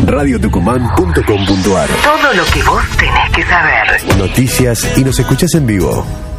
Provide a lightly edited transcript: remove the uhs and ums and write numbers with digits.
radiotucumán.com.ar. Todo lo que vos tenés que saber. Noticias y nos escuchás en vivo.